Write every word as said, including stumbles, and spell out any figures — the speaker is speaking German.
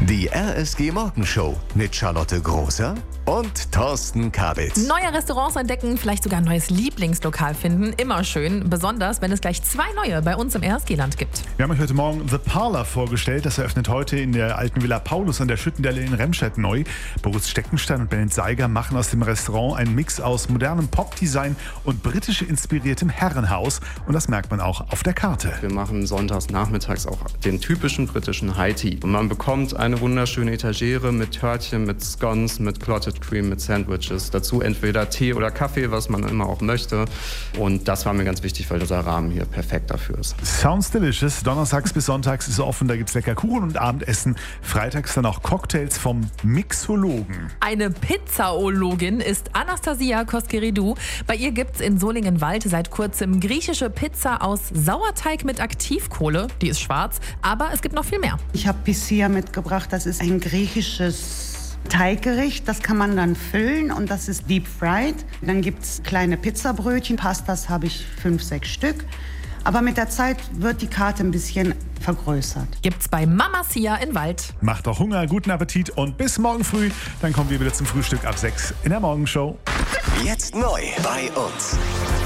Die R S G Morgenshow mit Charlotte Großer und Thorsten Kabitz. Neue Restaurants entdecken, vielleicht sogar ein neues Lieblingslokal finden. Immer schön, besonders wenn es gleich zwei neue bei uns im R S G-Land gibt. Wir haben euch heute Morgen The Parlour vorgestellt. Das eröffnet heute in der alten Villa Paulus an der Schüttendelle in Remscheid neu. Boris Steckenstein und Bennett Seiger machen aus dem Restaurant einen Mix aus modernem Pop-Design und britisch inspiriertem Herrenhaus. Und das merkt man auch auf der Karte. Wir machen sonntags nachmittags auch den typischen britischen High Tea. Und man bekommt eine wunderschöne Etagere mit Törtchen, mit Scones, mit Clotted Cream, mit Sandwiches. Dazu entweder Tee oder Kaffee, was man immer auch möchte. Und das war mir ganz wichtig, weil dieser Rahmen hier perfekt dafür ist. Sounds delicious. Donnerstags bis sonntags ist offen. Da gibt es lecker Kuchen und Abendessen. Freitags dann auch Cocktails vom Mixologen. Eine Pizzaologin ist Anastasia Koskeridou. Bei ihr gibt es in Solingen-Wald seit kurzem griechische Pizza aus Sauerteig mit Aktivkohle. Die ist schwarz, aber es gibt noch viel mehr. Ich habe Pissia mitgebracht. Das ist ein griechisches Teiggericht. Das kann man dann füllen und das ist deep fried. Dann gibt es kleine Pizzabrötchen. Pastas habe ich fünf, sechs Stück. Aber mit der Zeit wird die Karte ein bisschen vergrößert. Gibt's bei Mama Sia in Wald. Macht doch Hunger, guten Appetit und bis morgen früh. Dann kommen wir wieder zum Frühstück ab sechs in der Morgenshow. Jetzt neu bei uns.